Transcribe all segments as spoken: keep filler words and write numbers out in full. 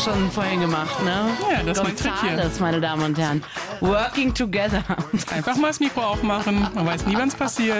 schon vorhin gemacht, ne? Ja, das ist mein Trick hier. Gonzales, meine Damen und Herren. Working together. Einfach mal das Mikro aufmachen. Man weiß nie, wann es passiert.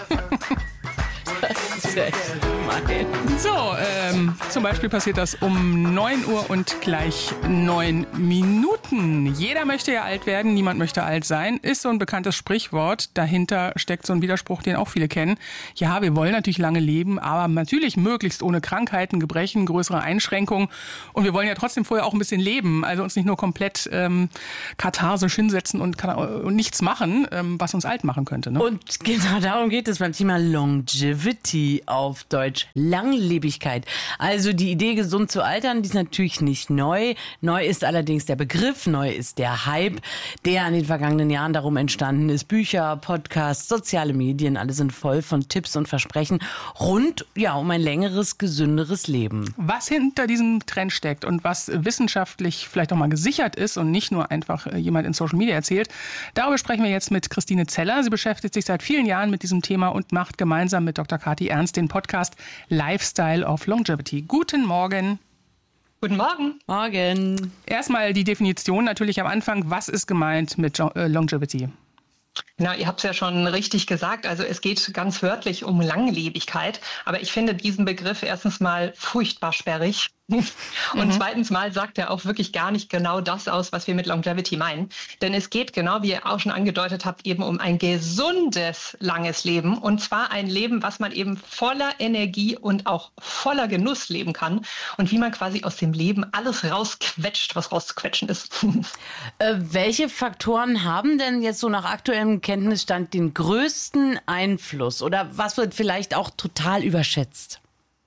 Das ist echt gemein. So, ähm, zum Beispiel passiert das um neun Uhr und gleich neun Minuten. Jeder möchte ja alt werden, niemand möchte alt sein. Ist so ein bekanntes Sprichwort. Dahinter steckt so ein Widerspruch, den auch viele kennen. Ja, wir wollen natürlich lange leben, aber natürlich möglichst ohne Krankheiten, Gebrechen, größere Einschränkungen. Und wir wollen ja trotzdem vorher auch ein bisschen leben. Also uns nicht nur komplett ähm, katharsisch hinsetzen und, und nichts machen, ähm, was uns alt machen könnte. Ne? Und genau darum geht es beim Thema Longevity, auf Deutsch Langlebigkeit. Also die Idee, gesund zu altern, die ist natürlich nicht neu. Neu ist allerdings der Begriff, neu ist der Hype, der in den vergangenen Jahren darum entstanden ist. Bücher, Podcasts, soziale Medien, alle sind voll von Tipps und Versprechen rund ja um ein längeres, gesünderes Leben. Was hinter diesem Trend steckt und was wissenschaftlich vielleicht auch mal gesichert ist und nicht nur einfach jemand in Social Media erzählt, darüber sprechen wir jetzt mit Christine Zeller. Sie beschäftigt sich seit vielen Jahren mit diesem Thema und macht gemeinsam mit Doktor Kathi Ernst den Podcast Lifestyle of Longevity. Guten Morgen. Guten Morgen. Morgen. Erstmal die Definition natürlich am Anfang. Was ist gemeint mit Longevity? Na, ihr habt es ja schon richtig gesagt. Also es geht ganz wörtlich um Langlebigkeit. Aber ich finde diesen Begriff erstens mal furchtbar sperrig. Und mhm. zweitens mal sagt er auch wirklich gar nicht genau das aus, was wir mit Longevity meinen. Denn es geht genau, wie ihr auch schon angedeutet habt, eben um ein gesundes, langes Leben. Und zwar ein Leben, was man eben voller Energie und auch voller Genuss leben kann. Und wie man quasi aus dem Leben alles rausquetscht, was rauszuquetschen ist. äh, welche Faktoren haben denn jetzt so nach aktuellem Kenntnisstand den größten Einfluss? Oder was wird vielleicht auch total überschätzt?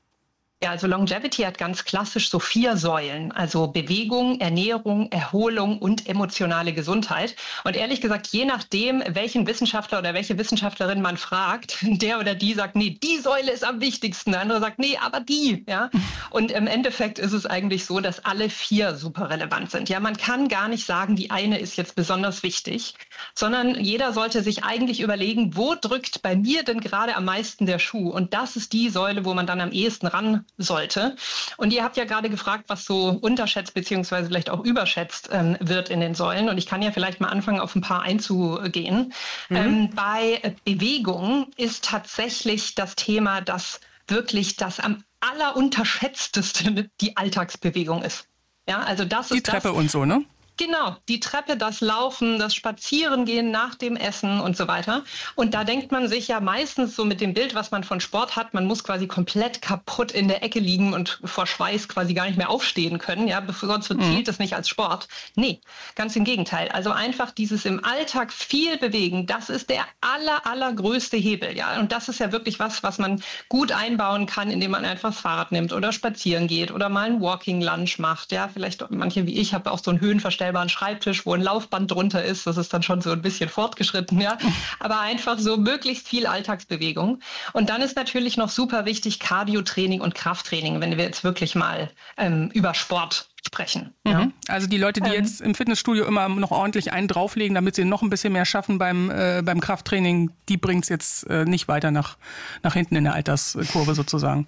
Ja, also Longevity hat ganz klassisch so vier Säulen, also Bewegung, Ernährung, Erholung und emotionale Gesundheit. Und ehrlich gesagt, je nachdem, welchen Wissenschaftler oder welche Wissenschaftlerin man fragt, der oder die sagt, nee, die Säule ist am wichtigsten. Der andere sagt, nee, aber die. Ja. Und im Endeffekt ist es eigentlich so, dass alle vier super relevant sind. Ja, man kann gar nicht sagen, die eine ist jetzt besonders wichtig, sondern jeder sollte sich eigentlich überlegen, wo drückt bei mir denn gerade am meisten der Schuh? Und das ist die Säule, wo man dann am ehesten ran sollte. Und ihr habt ja gerade gefragt, was so unterschätzt beziehungsweise vielleicht auch überschätzt ähm, wird in den Säulen. Und ich kann ja vielleicht mal anfangen, auf ein paar einzugehen. Mhm. Ähm, bei Bewegung ist tatsächlich das Thema, dass wirklich das am allerunterschätzteste die Alltagsbewegung ist. Ja, also das die ist Treppe das, und so, ne? Genau, die Treppe, das Laufen, das Spazierengehen nach dem Essen und so weiter. Und da denkt man sich ja meistens so mit dem Bild, was man von Sport hat, man muss quasi komplett kaputt in der Ecke liegen und vor Schweiß quasi gar nicht mehr aufstehen können, ja, sonst zählt es nicht als Sport. Nee, ganz im Gegenteil. Also einfach dieses im Alltag viel bewegen, das ist der aller, allergrößte Hebel, ja. Und das ist ja wirklich was, was man gut einbauen kann, indem man einfach das Fahrrad nimmt oder spazieren geht oder mal ein Walking Lunch macht, ja. Vielleicht manche wie ich haben auch so einen höhenverstellbaren Schreibtisch, wo ein Laufband drunter ist. Das ist dann schon so ein bisschen fortgeschritten, ja. Aber einfach so möglichst viel Alltagsbewegung. Und dann ist natürlich noch super wichtig Cardio-Training und Krafttraining, wenn wir jetzt wirklich mal ähm, über Sport sprechen. Mhm. Ja. Also die Leute, die ähm, jetzt im Fitnessstudio immer noch ordentlich einen drauflegen, damit sie noch ein bisschen mehr schaffen beim, äh, beim Krafttraining, die bringt es jetzt äh, nicht weiter nach, nach hinten in der Alterskurve sozusagen.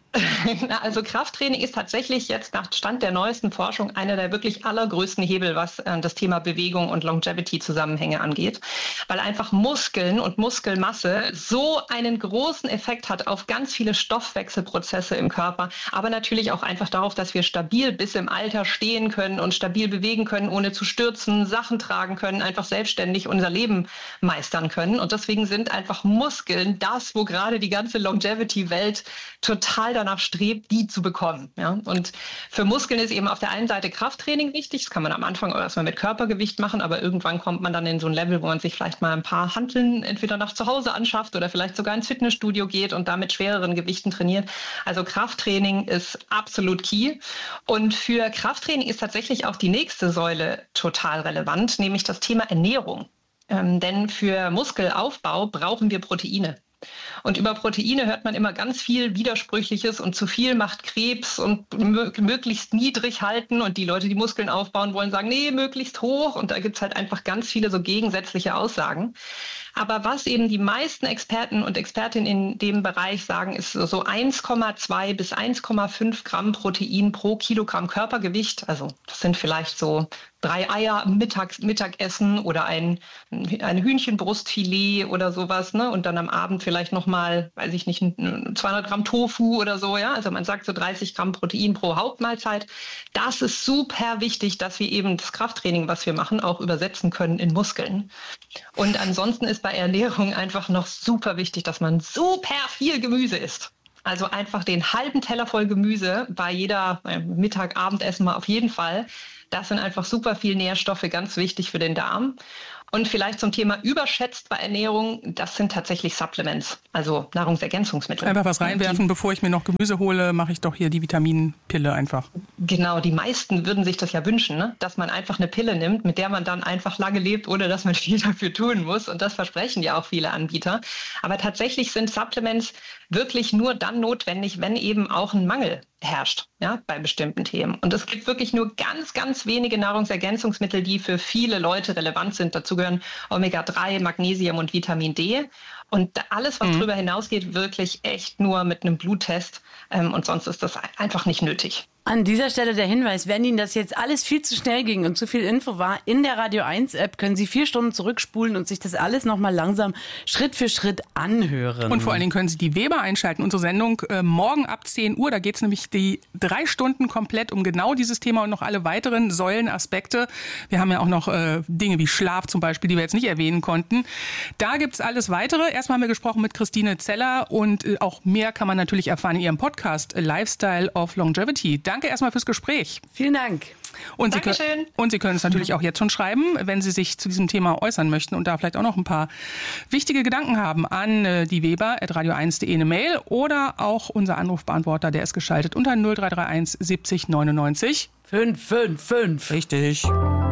Also Krafttraining ist tatsächlich jetzt nach Stand der neuesten Forschung einer der wirklich allergrößten Hebel, was äh, das Thema Bewegung und Longevity-Zusammenhänge angeht, weil einfach Muskeln und Muskelmasse so einen großen Effekt hat auf ganz viele Stoffwechselprozesse im Körper, aber natürlich auch einfach darauf, dass wir stabil bis im Alter stehen können und stabil bewegen können, ohne zu stürzen, Sachen tragen können, einfach selbstständig unser Leben meistern können. Und deswegen sind einfach Muskeln das, wo gerade die ganze Longevity-Welt total danach strebt, die zu bekommen. Ja? Und für Muskeln ist eben auf der einen Seite Krafttraining wichtig. Das kann man am Anfang erstmal mit Körpergewicht machen, aber irgendwann kommt man dann in so ein Level, wo man sich vielleicht mal ein paar Hanteln entweder nach zu Hause anschafft oder vielleicht sogar ins Fitnessstudio geht und da mit schwereren Gewichten trainiert. Also Krafttraining ist absolut key. Und für Krafttraining ist tatsächlich auch die nächste Säule total relevant, nämlich das Thema Ernährung. Ähm, denn für Muskelaufbau brauchen wir Proteine. Und über Proteine hört man immer ganz viel Widersprüchliches und zu viel macht Krebs und mö- möglichst niedrig halten. Und die Leute, die Muskeln aufbauen wollen, sagen, nee, möglichst hoch. Und da gibt's halt einfach ganz viele so gegensätzliche Aussagen. Aber was eben die meisten Experten und Expertinnen in dem Bereich sagen, ist so eins Komma zwei bis eins Komma fünf Gramm Protein pro Kilogramm Körpergewicht. Also das sind vielleicht so drei Eier am Mittags, Mittagessen oder ein, ein Hühnchenbrustfilet oder sowas, ne? Und dann am Abend vielleicht nochmal, weiß ich nicht, zweihundert Gramm Tofu oder so, ja. Also man sagt so dreißig Gramm Protein pro Hauptmahlzeit. Das ist super wichtig, dass wir eben das Krafttraining, was wir machen, auch übersetzen können in Muskeln. Und ansonsten ist bei Ernährung einfach noch super wichtig, dass man super viel Gemüse isst. Also einfach den halben Teller voll Gemüse bei jeder äh, Mittag, Abendessen mal auf jeden Fall. Das sind einfach super viel Nährstoffe, ganz wichtig für den Darm. Und vielleicht zum Thema überschätzt bei Ernährung, das sind tatsächlich Supplements, also Nahrungsergänzungsmittel. Einfach was reinwerfen, bevor ich mir noch Gemüse hole, mache ich doch hier die Vitaminpille einfach. Genau, die meisten würden sich das ja wünschen, ne? Dass man einfach eine Pille nimmt, mit der man dann einfach lange lebt, ohne dass man viel dafür tun muss. Und das versprechen ja auch viele Anbieter. Aber tatsächlich sind Supplements wirklich nur dann notwendig, wenn eben auch ein Mangel herrscht, ja, bei bestimmten Themen. Und es gibt wirklich nur ganz, ganz wenige Nahrungsergänzungsmittel, die für viele Leute relevant sind. Dazu gehören Omega drei, Magnesium und Vitamin D. Und alles, was mhm. darüber hinausgeht, wirklich echt nur mit einem Bluttest. Ähm, und sonst ist das einfach nicht nötig. An dieser Stelle der Hinweis, wenn Ihnen das jetzt alles viel zu schnell ging und zu viel Info war, in der Radio eins App können Sie vier Stunden zurückspulen und sich das alles nochmal langsam Schritt für Schritt anhören. Und vor allen Dingen können Sie die Weber einschalten, unsere Sendung äh, morgen ab zehn Uhr. Da geht es nämlich die drei Stunden komplett um genau dieses Thema und noch alle weiteren Säulenaspekte. Wir haben ja auch noch äh, Dinge wie Schlaf zum Beispiel, die wir jetzt nicht erwähnen konnten. Da gibt's alles weitere. Erstmal haben wir gesprochen mit Christine Zeller und äh, auch mehr kann man natürlich erfahren in ihrem Podcast Lifestyle of Longevity. Danke erstmal fürs Gespräch. Vielen Dank. Und Sie, können, und Sie können es natürlich auch jetzt schon schreiben, wenn Sie sich zu diesem Thema äußern möchten und da vielleicht auch noch ein paar wichtige Gedanken haben, an äh, die Weber at radio eins punkt de eine Mail oder auch unser Anrufbeantworter, der ist geschaltet unter null drei drei eins siebzig neunundneunzig fünf fünf fünf. Richtig.